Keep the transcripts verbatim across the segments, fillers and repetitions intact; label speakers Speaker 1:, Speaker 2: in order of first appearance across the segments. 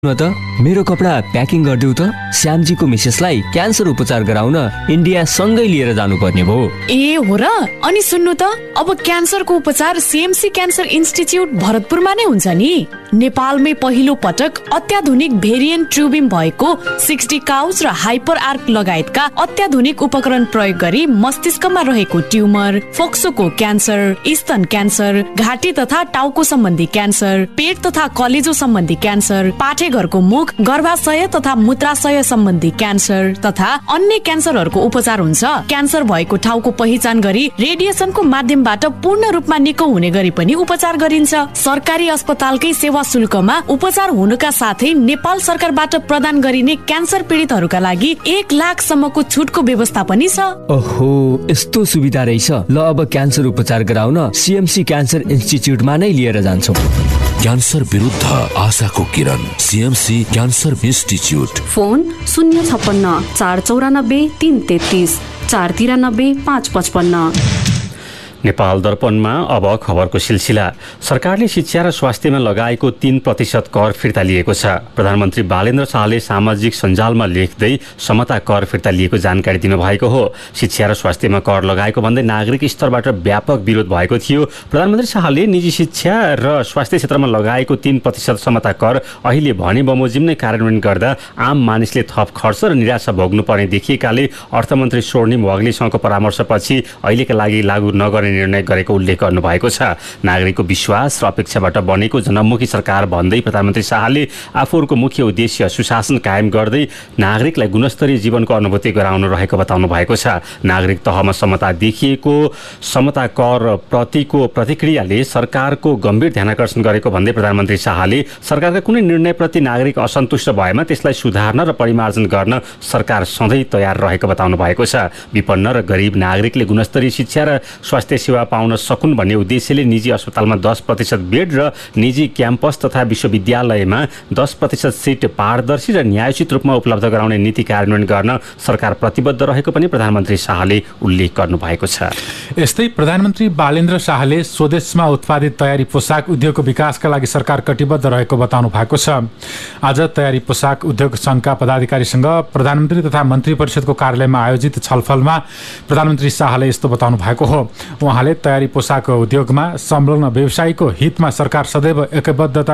Speaker 1: न त मेरो कपडा प्याकिङ गरिदेऊ त। श्यामजीको मिसेसलाई क्यान्सर उपचार गराउन इन्डिया सँगै लिएर जानुपर्ने भयो।
Speaker 2: ए हो र? अनि सुन्नु त, अब क्यान्सरको उपचार सीएमसी क्यान्सर इन्स्टिच्युट भरतपुरमा नै हुन्छ नि। नेपालमै पहिलो पटक अत्याधुनिक भेरिएन्ट ट्युबिम भएको सिक्सटी काउच र हाइपर आर्क लगायतका अत्याधुनिक उपकरण प्रयोग गरी मस्तिष्कमा रहेको ट्युमर, फोक्सोको क्यान्सर, स्तन क्यान्सर, घाँटी तथा टाउको सम्बन्धी क्यान्सर, पेट तथा कलेजो सम्बन्धी क्यान्सर, पाठेघरको मुख, गर्भाशय तथा मूत्राशय सम्बन्धी क्यान्सर तथा अन्य क्यान्सरहरूको उपचार हुन्छ। क्यान्सर भएको ठाउँको पहिचान गरी रेडिएसनको माध्यमबाट पूर्ण रूपमा निको हुने गरी पनि उपचार गरिन्छ। सरकारी अस्पतालकै सेवा शुल्कमा उपचार हुनुका साथै नेपाल सरकारबाट प्रदान गरिने क्यान्सर पीडितहरूका लागि एक लाख सम्मको छुटको व्यवस्था पनि छ।
Speaker 1: ओहो, यस्तो सुविधा रहेछ। ल अब क्यान्सर उपचार गराउन सीएमसी क्यान्सर इन्स्टिच्युटमा नै लिएर जान्छौँ।
Speaker 3: क्यान्सर विरुद्ध आशाको किरण, सीएमसी क्यान्सर इन्स्टिच्युट।
Speaker 4: फोन शून्य छप्पन्न चार चौरानब्बे तीन तेत्तिस चार तिरानब्बे पाँच पचपन्न।
Speaker 5: नेपाल दर्पणमा अब खबरको सिलसिला। सरकारले शिक्षा र स्वास्थ्यमा लगाएको तीन प्रतिशत कर फिर्ता लिएको छ। प्रधानमन्त्री बालेन्द्र शाहले सामाजिक सञ्जालमा लेख्दै समता कर फिर्ता लिएको जानकारी दिनुभएको हो। शिक्षा र स्वास्थ्यमा कर लगाएको भन्दै नागरिक स्तरबाट व्यापक विरोध भएको थियो। प्रधानमन्त्री शाहले निजी शिक्षा र स्वास्थ्य क्षेत्रमा लगाएको तीन प्रतिशत समता कर अहिले भने बमोजिम नै कार्यान्वयन गर्दा आम मानिसले थप खर्च र निराशा भोग्नुपर्ने देखिएकाले अर्थमन्त्री स्वर्णिम वाग्लेसँगको परामर्शपछि अहिलेका लागि लागू नगर्ने निर्णय गरेको उल्लेख गर्नुभएको छ। नागरिकको विश्वास र अपेक्षाबाट बनेको जनमुखी सरकार भन्दै प्रधानमन्त्री शाहले आफूहरूको मुख्य उद्देश्य सुशासन कायम गर्दै नागरिकलाई गुणस्तरीय जीवनको अनुभूति गराउनु रहेको बताउनु भएको छ। नागरिक तहमा समता देखिएको समता कर प्रतिको प्रतिक्रियाले सरकारको गम्भीर ध्यानकर्षण गरेको भन्दै प्रधानमन्त्री शाहले सरकारका कुनै निर्णयप्रति नागरिक असन्तुष्ट भएमा त्यसलाई सुधार्न र परिमार्जन गर्न सरकार सधैँ तयार रहेको बताउनु भएको छ। विपन्न र गरिब नागरिकले गुणस्तरीय शिक्षा र स्वास्थ्य सेवा पाउन सकुन् भन्ने उद्देश्यले निजी अस्पतालमा दस प्रतिशत बेड र निजी क्याम्पस तथा विश्वविद्यालयमा दस प्रतिशत सिट पारदर्शी र न्यायोचित रूपमा उपलब्ध गराउने नीति कार्यान्वयन गर्न सरकार प्रतिबद्ध रहेको पनि प्रधानमन्त्री शाहले उल्लेख गर्नुभएको छ।
Speaker 6: यस्तै प्रधानमन्त्री बालेन्द्र शाहले स्वदेशमा उत्पादित तयारी पोसाक उद्योगको विकासका लागि सरकार कटिबद्ध रहेको बताउनु भएको छ। आज तयारी पोसाक उद्योग संघका पदाधिकारीसँग प्रधानमन्त्री तथा मन्त्री परिषदको कार्यालयमा आयोजित छलफलमा प्रधानमन्त्री शाहले यस्तो बताउनु भएको हो। उहाँले तयारी पोसाक उद्योगमा संलग्न व्यवसायीको हितमा सरकार सदैव एकबद्धता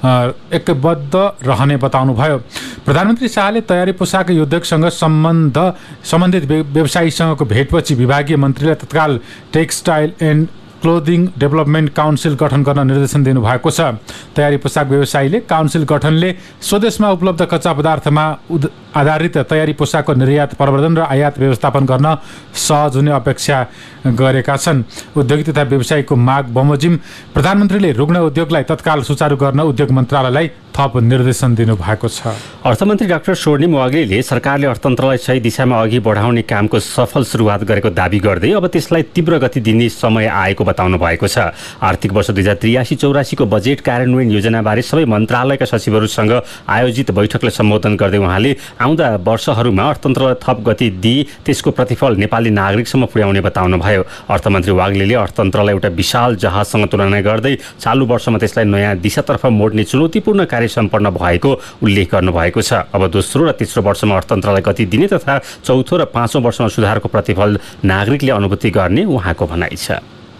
Speaker 6: एकबद्ध रहने बताउनुभयो। प्रधानमन्त्री शाहले तयारी पोसाक उद्योगसँग सम्बन्ध सम्बन्धित व्यवसायीसँगको भेटपछि विभागीय मन्त्रीलाई तत्काल textile and clothing development council गठन गर्न निर्देशन दिनुभएको छ। तयारी पोसाक व्यवसायीले काउन्सिल गठनले स्वदेशमा उपलब्ध कच्चा पदार्थमा आधारित तयारी पोसाकको निर्यात, प्रवर्धन र आयात व्यवस्थापन गर्न सहज हुने अपेक्षा गरेका छन्। उद्योगी तथा व्यवसायीको माग बमोजिम प्रधानमन्त्रीले रुग्ण उद्योगलाई तत्काल सुचारू गर्न उद्योग मन्त्रालयलाई थप निर्देशन दिनुभएको छ।
Speaker 5: अर्थमन्त्री डाक्टर स्वर्णिम वाग्लेले सरकारले अर्थतन्त्रलाई सही दिशामा अघि बढाउने कामको सफल सुरुवात गरेको दावी गर्दै अब त्यसलाई तीव्र गति दिने समय आएको बताउनु भएको छ। आर्थिक वर्ष दुई हजार त्रियासी चौरासीको बजेट कार्यान्वयन योजनाबारे सबै मन्त्रालयका सचिवहरूसँग आयोजित बैठकलाई सम्बोधन गर्दै उहाँले आउँदा वर्षहरूमा अर्थतन्त्रलाई थप गति दिई त्यसको प्रतिफल नेपाली नागरिकसम्म पुर्याउने बताउनु भयो। अर्थमन्त्री वाग्लेले अर्थतन्त्रलाई एउटा विशाल जहाजसँग तुलना गर्दै चालु वर्षमा त्यसलाई नयाँ दिशातर्फ मोड्ने चुनौतीपूर्ण कार्य सम्पन्न भएको उल्लेख गर्नुभएको छ। अब दोस्रो र तेस्रो वर्षमा अर्थतन्त्रलाई गति दिने तथा चौथो र पाँचौँ वर्षमा सुधारको प्रतिफल नागरिकले अनुभूति गर्ने उहाँको भनाइ छ।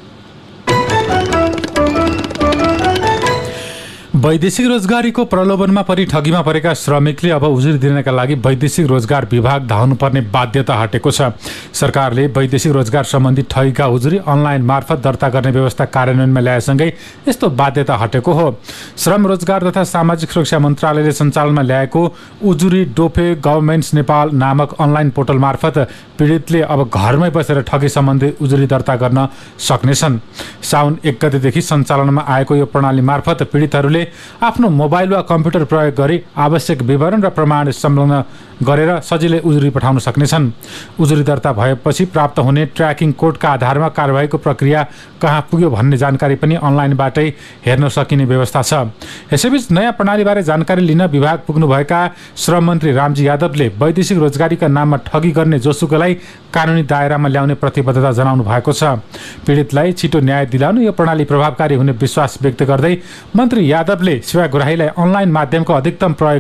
Speaker 6: वैदेशिक रोजगारीको प्रलोभनमा परि ठगीमा परेका श्रमिकले अब उजुरी दिनका लागि वैदेशिक रोजगार विभाग धाउनुपर्ने बाध्यता हटेको छ। सरकारले वैदेशिक रोजगार सम्बन्धी ठगीका उजुरी अनलाइन मार्फत दर्ता गर्ने व्यवस्था कार्यान्वयनमा ल्याएसँगै यस्तो बाध्यता हटेको हो। श्रम रोजगार तथा सामाजिक सुरक्षा मन्त्रालयले सञ्चालनमा ल्याएको उजुरी डोफे गभर्मेन्ट्स नेपाल नामक अनलाइन पोर्टल मार्फत पीडितले अब घरमै बसेर ठगी सम्बन्धी उजुरी दर्ता गर्न सक्नेछन्। साउन एक गतेदेखि सञ्चालनमा आएको यो प्रणाली मार्फत पीडितहरूले आफ्नो मोबाइल वा कम्प्युटर प्रयोग गरी आवश्यक विवरण र प्रमाण संलग्न गरेर सजिलै उजुरी पठाउन सक्नेछन्। उजुरी दर्ता भएपछि प्राप्त हुने ट्र्याकिङ कोडका आधारमा कारबाहीको प्रक्रिया कहाँ पुग्यो भन्ने जानकारी पनि अनलाइनबाटै हेर्न सकिने व्यवस्था छ। यसैबीच नयाँ प्रणालीबारे जानकारी लिन विभाग पुग्नुभएका श्रम मन्त्री रामजी यादवले वैदेशिक रोजगारीका नाममा ठगी गर्ने जोसुकैलाई कानुनी दायरामा ल्याउने प्रतिबद्धता जनाउनु भएको छ। पीडितलाई छिटो न्याय दिलाउन यो प्रणाली प्रभावकारी हुने विश्वास व्यक्त गर्दै मन्त्री यादवले तलबले सेवाग्राहीलाई अनलाइन माध्यमको अधिकतम प्रयोग